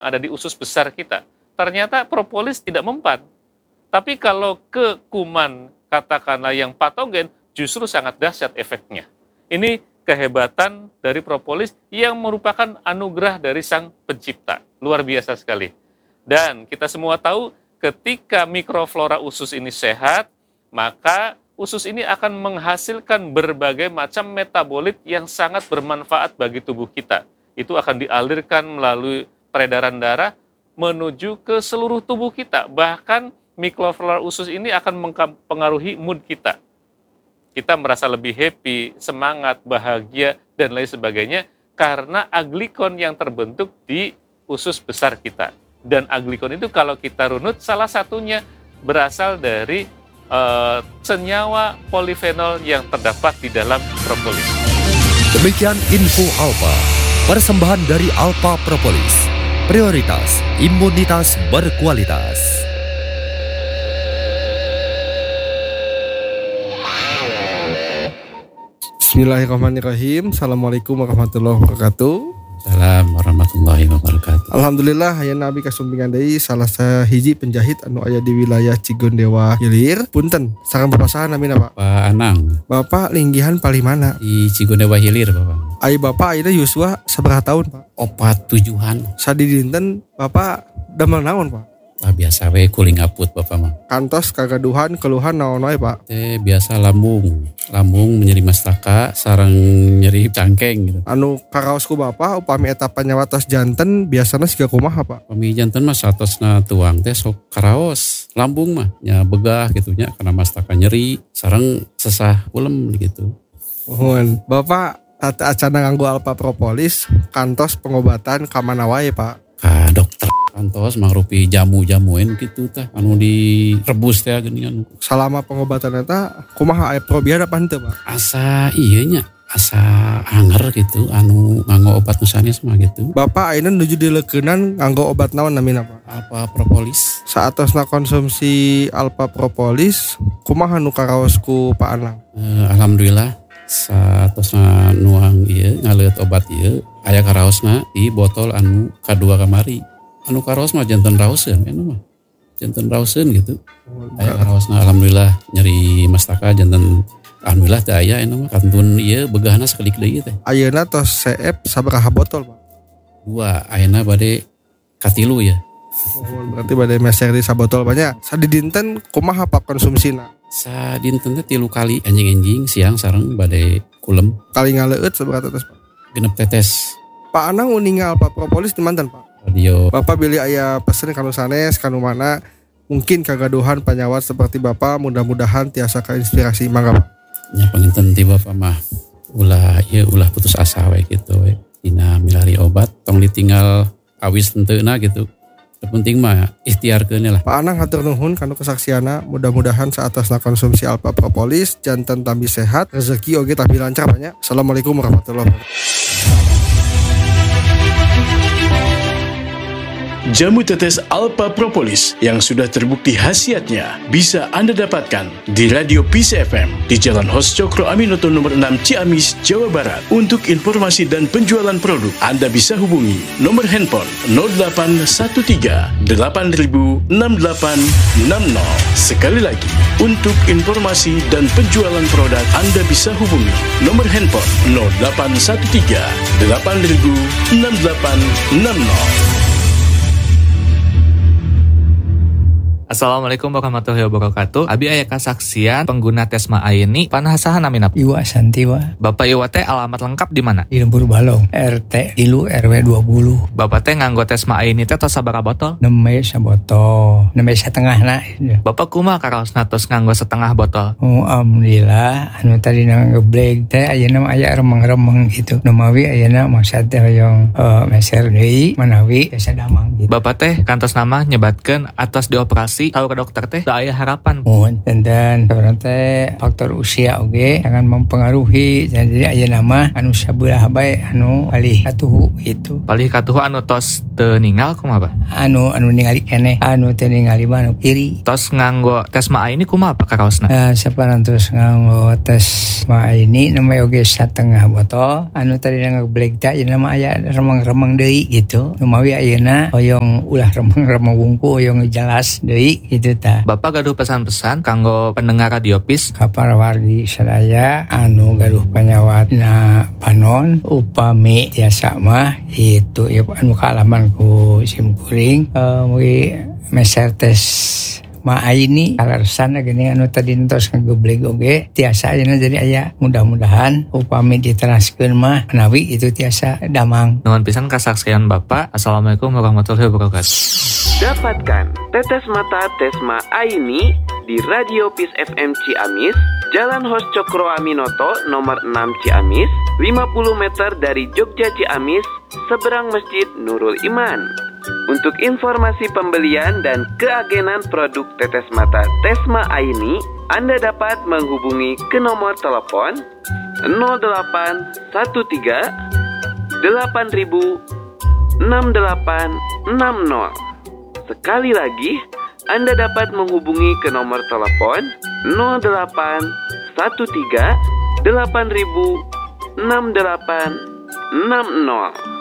ada di usus besar kita, ternyata propolis tidak mempan. Tapi kalau ke kuman, katakanlah yang patogen, justru sangat dahsyat efeknya. Ini kehebatan dari propolis yang merupakan anugerah dari Sang Pencipta. Luar biasa sekali. Dan kita semua tahu ketika mikroflora usus ini sehat, maka usus ini akan menghasilkan berbagai macam metabolit yang sangat bermanfaat bagi tubuh kita. Itu akan dialirkan melalui peredaran darah menuju ke seluruh tubuh kita. Bahkan mikroflora usus ini akan mempengaruhi mood kita. Kita merasa lebih happy, semangat, bahagia, dan lain sebagainya karena aglikon yang terbentuk di usus besar kita. Dan aglikon itu kalau kita runut, salah satunya berasal dari senyawa polifenol yang terdapat di dalam propolis. Demikian info Alpa, persembahan dari Alpa Propolis. Prioritas imunitas berkualitas. Bismillahirrahmanirrahim. Assalamualaikum warahmatullahi wabarakatuh. Assalamualaikum warahmatullahi wabarakatuh. Alhamdulillah hayana abi kasumpingan deui salah sahiji penjahit anu aya di wilayah Cigondewa Hilir. Punten, sareng Bapak saha namina, Pak? Pak Anang. Bapak linggihan palimana? Di Cigondewa Hilir, Bapak. Ai Bapak ayeuna yuswa sabaraha tahun, Pak? 47-an. Sadi dinten Bapak damel naon, Pak? Biasa we kuling aput Bapak mah. Kantos kagaduhan keluhan naon wae, Pak? Teh biasa lambung nyeri mastaka sareng nyeri cangkeng gitu. Anu karaosku Bapak upami eta panyawatos janten biasana siga kumaha, Pak? Pami janten mah satosna tuang teh sok karaos. Lambung mah nya begah gitu nya karena mastaka nyeri sareng sesah ulem gitu. Mohon Bapak tata acana nganggo Alpa Propolis kantos pengobatan ka mana wae, Pak? Ka dokter kantos mangrupi jamu-jamuin gitu tah anu direbus teh geuningan. Selama pengobatan eta kumaha aya probia apa henteu, Pak? Asa ieu nya asa anger gitu anu nganggo obat nu sanes mah gitu. Bapak ayeuna nuju dileukeunnan nganggo obat naon namina, Pak? Alpa Propolis. Saatosna konsumsi Alpa Propolis kumaha nu karaos ku Pak Anang? Alhamdulillah saatosna nuang ieu ngaleut obat ieu aya karaosna di botol anu kadua kamari. Anu karaos mah janten raoseun anu mah. Janten raoseun gitu. Aya karaosna alhamdulillah nyeri mastaka janten alhamdulillah teh aya anu mah kantun ieu begahna sakalik deui teh. Ayeuna tos CF sabaraha botol, Pak? 2 ayeuna bade katilu ya. Berarti bade meser di sabotol banyak. Sadi dinten kumaha Pak konsumsina? Sadinten teh 3 kali anjing-anjing siang sareng bade kulem. Kali ngaleueut sabaraha tetes, Pak? 6 tetes. Pak Anang uninga Alpa Propolis di manten, Pak? Radio. Bapak pilih aya pesen kanu sanes kanu mana mungkin kagaduhan panyawat seperti Bapak mudah-mudahan tiasa kainspirasi mangga, Pak. Nya panginten ti Bapak mah ulah putus asa we gitu we. Dina milari obat tong ditinggal awis tenteuna gitu. Terpenting mah ikhtiarkeun lah. Pak Anang hatur nuhun kanu kesaksiana, mudah-mudahan saatosna konsumsi Alpa Propolis janten tambi sehat, rezeki oge tambi lancar banyak. Assalamualaikum warahmatullahi wabarakatuh. Jamu tetes Alpa Propolis yang sudah terbukti khasiatnya bisa Anda dapatkan di Radio Peace FM di Jalan Hos Cokro Aminoto nomor 6 Ciamis, Jawa Barat. Untuk informasi dan penjualan produk, Anda bisa hubungi nomor handphone 0813 8000 6860. Sekali lagi, untuk informasi dan penjualan produk, Anda bisa hubungi nomor handphone 0813 8000 6860. Assalamualaikum warahmatullahi wabarakatuh. Abi aya kasaksian pengguna Tesma Aini panasahan namina. Iwa Santiwa. Bapak Iwa teh alamat lengkap di mana? Di Lembur Balong, RT 3 RW 20. Bapak teh nganggo Tesma Aini teh tos sabaraha botol? 6 sabotol, 6 setengahna. Bapak kumaha karaosna tos nganggo setengah botol? Oh, alhamdulillah anu tadi ngebleg teh ayeuna aya remeng-remeng gitu. Nu mawi ayeuna maksud teh hoyong meser deui manawi biasa damang gitu. Bapak teh kantos nama nyebatkeun atos dioperasi tahu ke dokter teh da aya harapan. Dan sebenarnya teh faktor usia oge jangan mempengaruhi. Jadi aya nama anu sabelah bae anu palih katuhu itu. Palih katuhu anu tos teu ninggal kumaha, Pak? Anu ningali keneh, anu teu ningali mah anu kiri. Tos nganggo tes ma ini kumaha Pak karaosna? Saparantos nganggo tes ma ini namanya oge 1,5 botol. Anu tadi ngebleg teh nama aya remeng-remeng deui gitu. Numawi ayeuna hoyong ulah remeng-remeng wungku hoyong jelas deui gitu tah. Bapak gaduh pesan-pesan kanggo pendengar Radio PIS ka para wargi sadaya anu gaduh panyawatna panon upami tiasa mah itu ya anu kaalaman ku simkuring mugi meser tes ma ini alasan gini anu tadi entos ngegebleg oge tiasa ayeuna jadi aya mudah-mudahan upami diteraskeun mah menawi itu tiasa damang. Nuhun pisan kasaksian Bapak. Assalamualaikum warahmatullahi wabarakatuh. Dapatkan tetes mata Tesma Aini di Radio PIS FM Ciamis, Jalan Hos Cokro Aminoto nomor 6 Ciamis, 50 meter dari Jogja Ciamis, seberang Masjid Nurul Iman. Untuk informasi pembelian dan keagenan produk tetes mata Tesma Aini, Anda dapat menghubungi ke nomor telepon 0813 8000 6860. Sekali lagi, Anda dapat menghubungi ke nomor telepon 0813 8000 6860.